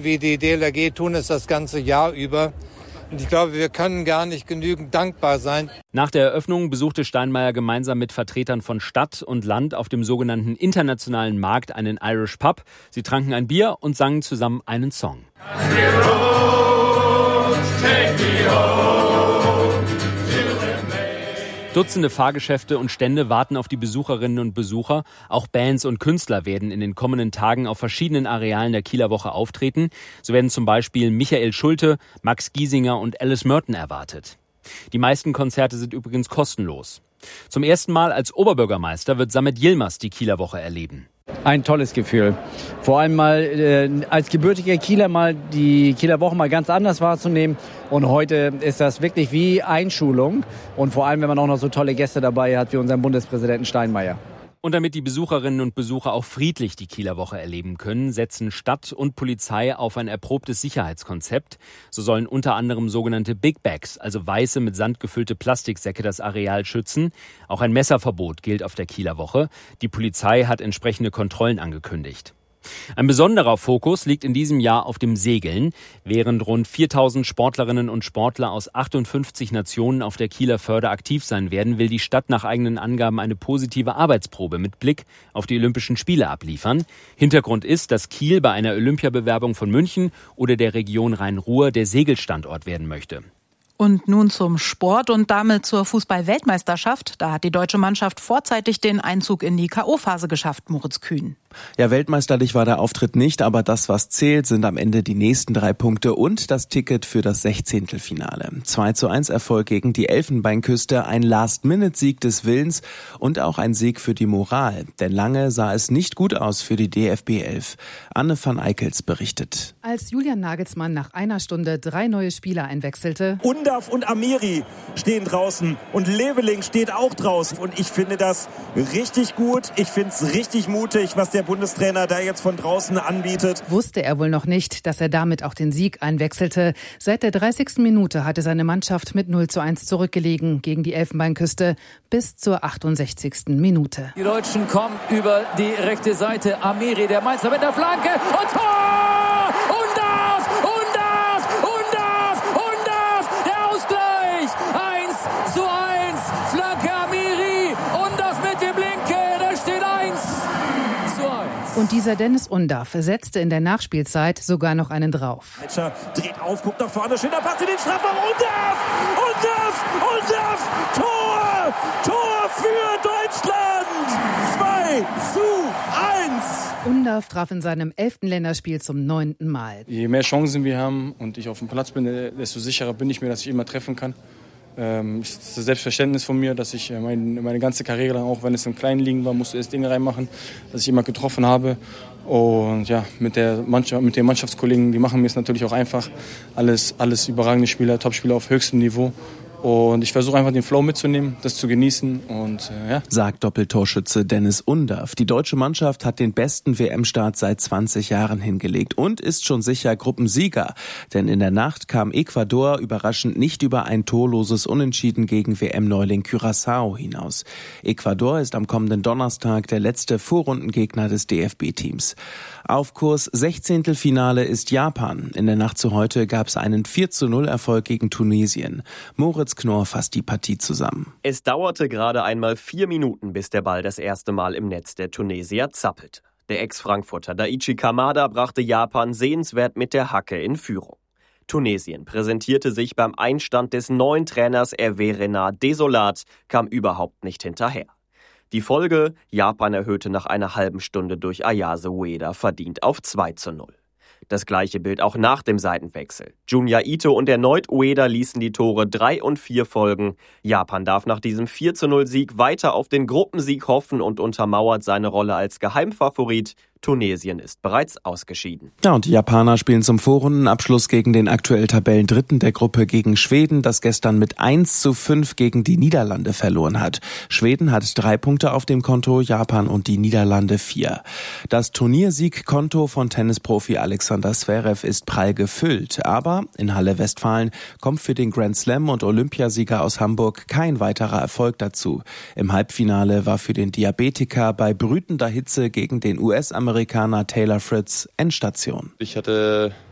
tun, wie die DLRG tun es das ganze Jahr über. Und ich glaube, wir können gar nicht genügend dankbar sein. Nach der Eröffnung besuchte Steinmeier gemeinsam mit Vertretern von Stadt und Land auf dem sogenannten internationalen Markt einen Irish Pub. Sie tranken ein Bier und sangen zusammen einen Song. Dutzende Fahrgeschäfte und Stände warten auf die Besucherinnen und Besucher. Auch Bands und Künstler werden in den kommenden Tagen auf verschiedenen Arealen der Kieler Woche auftreten. So werden zum Beispiel Michael Schulte, Max Giesinger und Alice Merton erwartet. Die meisten Konzerte sind übrigens kostenlos. Zum ersten Mal als Oberbürgermeister wird Samet Yilmaz die Kieler Woche erleben. Ein tolles Gefühl. Vor allem mal als gebürtiger Kieler mal die Kieler Woche mal ganz anders wahrzunehmen. Und heute ist das wirklich wie Einschulung. Und vor allem, wenn man auch noch so tolle Gäste dabei hat wie unseren Bundespräsidenten Steinmeier. Und damit die Besucherinnen und Besucher auch friedlich die Kieler Woche erleben können, setzen Stadt und Polizei auf ein erprobtes Sicherheitskonzept. So sollen unter anderem sogenannte Big Bags, also weiße mit Sand gefüllte Plastiksäcke, das Areal schützen. Auch ein Messerverbot gilt auf der Kieler Woche. Die Polizei hat entsprechende Kontrollen angekündigt. Ein besonderer Fokus liegt in diesem Jahr auf dem Segeln. Während rund 4000 Sportlerinnen und Sportler aus 58 Nationen auf der Kieler Förde aktiv sein werden, will die Stadt nach eigenen Angaben eine positive Arbeitsprobe mit Blick auf die Olympischen Spiele abliefern. Hintergrund ist, dass Kiel bei einer Olympiabewerbung von München oder der Region Rhein-Ruhr der Segelstandort werden möchte. Und nun zum Sport und damit zur Fußball-Weltmeisterschaft. Da hat die deutsche Mannschaft vorzeitig den Einzug in die K.O.-Phase geschafft, Moritz Kühn. Ja, weltmeisterlich war der Auftritt nicht, aber das, was zählt, sind am Ende die nächsten 3 Punkte und das Ticket für das 16. Finale. 2:1 Erfolg gegen die Elfenbeinküste, ein Last-Minute-Sieg des Willens und auch ein Sieg für die Moral. Denn lange sah es nicht gut aus für die DFB 11. Anne van Eickels berichtet. Als Julian Nagelsmann nach einer Stunde 3 neue Spieler einwechselte. Undav und Amiri stehen draußen und Leveling steht auch draußen. Und ich finde das richtig gut. Ich finde es richtig mutig, was der Bundestrainer da jetzt von draußen anbietet. Wusste er wohl noch nicht, dass er damit auch den Sieg einwechselte. Seit der 30. Minute hatte seine Mannschaft mit 0:1 zurückgelegen gegen die Elfenbeinküste bis zur 68. Minute. Die Deutschen kommen über die rechte Seite. Amiri, der Mainzer mit der Flanke und Tor! Der Ausgleich! 1:1. Flanke Amiri und das mit dem Linke. Da steht 1:1. Und dieser Dennis Undav setzte in der Nachspielzeit sogar noch einen drauf. Meitscher dreht auf, guckt nach vorne, schöner Pass in den Strafraum. Undav! Tor für Deutschland! 2:1. Undav traf in seinem 11. Länderspiel zum 9. Mal. Je mehr Chancen wir haben und ich auf dem Platz bin, desto sicherer bin ich mir, dass ich immer treffen kann. Es ist das Selbstverständnis von mir, dass ich meine ganze Karriere lang, auch wenn es im kleinen Ligen war, musste ich das Ding reinmachen, dass ich immer getroffen habe. Und ja, mit den Mannschaftskollegen, die machen mir es natürlich auch einfach. Alles überragende Spieler, Topspieler auf höchstem Niveau. Und ich versuche einfach den Flow mitzunehmen, das zu genießen und sagt Doppeltorschütze Dennis Undav. Die deutsche Mannschaft hat den besten WM-Start seit 20 Jahren hingelegt und ist schon sicher Gruppensieger. Denn in der Nacht kam Ecuador überraschend nicht über ein torloses Unentschieden gegen WM-Neuling Curaçao hinaus. Ecuador ist am kommenden Donnerstag der letzte Vorrundengegner des DFB-Teams. Auf Kurs 16. Finale ist Japan. In der Nacht zu heute gab es einen 4:0 Erfolg gegen Tunesien. Moritz Knorr fasst die Partie zusammen. Es dauerte gerade einmal 4 Minuten, bis der Ball das erste Mal im Netz der Tunesier zappelte. Der Ex-Frankfurter Daichi Kamada brachte Japan sehenswert mit der Hacke in Führung. Tunesien präsentierte sich beim Einstand des neuen Trainers Hervé Renard desolat, kam überhaupt nicht hinterher. Die Folge: Japan erhöhte nach einer halben Stunde durch Ayase Ueda verdient auf 2:0. Das gleiche Bild auch nach dem Seitenwechsel. Junya Ito und erneut Ueda ließen die Tore 3 und 4 folgen. Japan darf nach diesem 4:0-Sieg weiter auf den Gruppensieg hoffen und untermauert seine Rolle als Geheimfavorit. Tunesien ist bereits ausgeschieden. Ja, und die Japaner spielen zum Vorrundenabschluss gegen den aktuell Tabellendritten der Gruppe gegen Schweden, das gestern mit 1:5 gegen die Niederlande verloren hat. Schweden hat 3 Punkte auf dem Konto, Japan und die Niederlande 4. Das Turniersiegkonto von Tennisprofi Alexander Zverev ist prall gefüllt. Aber in Halle Westfalen kommt für den Grand Slam und Olympiasieger aus Hamburg kein weiterer Erfolg dazu. Im Halbfinale war für den Diabetiker bei brütender Hitze gegen den US-Amerikaner Taylor Fritz Endstation. Ich hatte